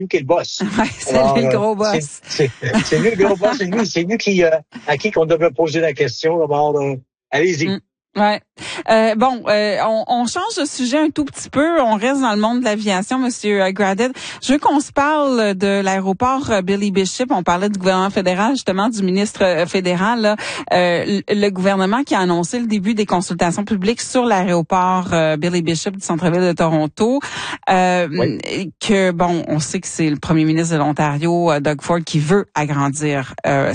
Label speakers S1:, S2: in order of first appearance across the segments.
S1: lui qui est le boss.
S2: Ouais, c'est lui le gros boss.
S1: C'est lui le gros boss, c'est lui qui à qui qu'on devrait poser la question. D'abord, allez-y.
S2: Ouais. On change de sujet un tout petit peu. On reste dans le monde de l'aviation, Monsieur Gradit. Je veux qu'on se parle de l'aéroport Billy Bishop. On parlait du gouvernement fédéral, justement, du ministre fédéral. Là. Le gouvernement qui a annoncé le début des consultations publiques sur l'aéroport Billy Bishop du centre-ville de Toronto. Oui. On sait que c'est le premier ministre de l'Ontario, Doug Ford, qui veut agrandir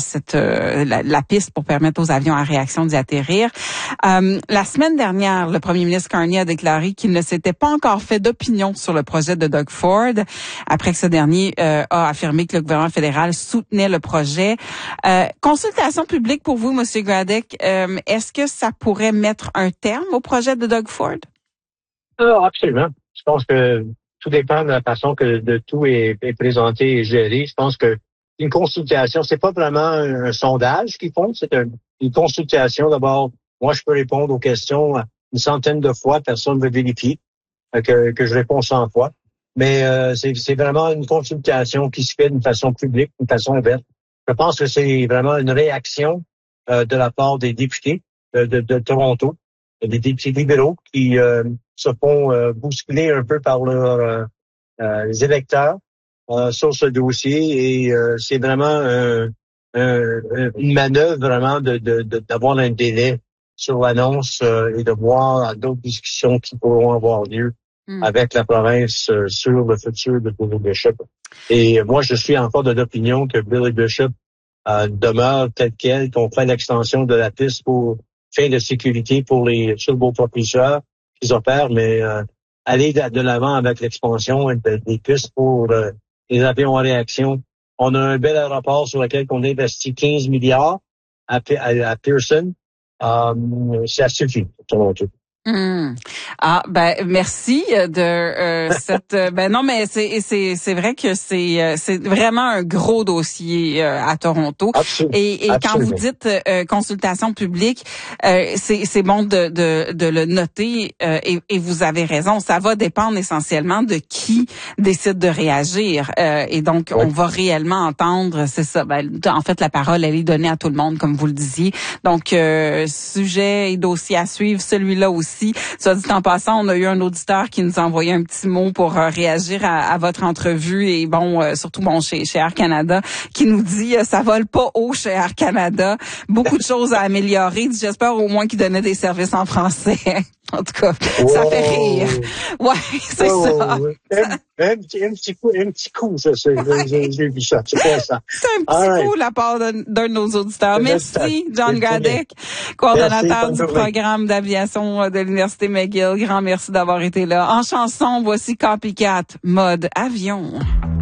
S2: la piste pour permettre aux avions à réaction d'y atterrir. La semaine dernière, le premier ministre Carney a déclaré qu'il ne s'était pas encore fait d'opinion sur le projet de Doug Ford, après que ce dernier a affirmé que le gouvernement fédéral soutenait le projet. Consultation publique pour vous, Monsieur Gradek, est-ce que ça pourrait mettre un terme au projet de Doug Ford?
S1: Absolument. Je pense que tout dépend de la façon que de tout est présenté et géré. Je pense que une consultation, c'est pas vraiment un sondage qu'ils font, c'est une consultation. D'abord, moi, je peux répondre aux questions une centaine de fois, personne ne veut vérifier que je réponds 100 fois. Mais c'est vraiment une consultation qui se fait d'une façon publique, d'une façon ouverte. Je pense que c'est vraiment une réaction de la part des députés de Toronto, des députés libéraux qui se font bousculer un peu par leurs les électeurs sur ce dossier. Et c'est vraiment une manœuvre vraiment d'avoir un délai sur l'annonce et de voir d'autres discussions qui pourront avoir lieu avec la province sur le futur de Billy Bishop. Et moi, je suis encore de l'opinion que Billy Bishop demeure tel quel, qu'on fait l'extension de la piste pour fin de sécurité pour les turbopropulseurs qui opèrent, mais aller de l'avant avec l'expansion des pistes pour les avions en réaction. On a un bel aéroport sur lequel on investit 15 milliards à Pearson. Ça suffit pour Toronto.
S2: Merci de cette non, mais c'est vrai que c'est vraiment un gros dossier à Toronto.
S1: Absolument.
S2: Et quand vous dites consultation publique, c'est bon de le noter et vous avez raison, ça va dépendre essentiellement de qui décide de réagir et donc on va réellement entendre, c'est ça. En fait, la parole elle est donnée à tout le monde comme vous le disiez. Donc sujet et dossier à suivre, celui-là aussi. Soit dit en passant, on a eu un auditeur qui nous a envoyé un petit mot pour réagir à votre entrevue et surtout chez Air Canada, qui nous dit ça vole pas haut chez Air Canada, beaucoup de choses à améliorer. J'espère au moins qu'il donnait des services en français. En tout cas, ça fait rire. Ouais, c'est ça.
S1: Un petit coup, ça, j'ai vu ça. C'est pas ça.
S2: C'est un petit coup de la part d'un de nos auditeurs. Merci, John Gradek, coordonnateur du programme d'aviation de l'Université McGill. Grand merci d'avoir été là. En chanson, voici Copycat, mode avion.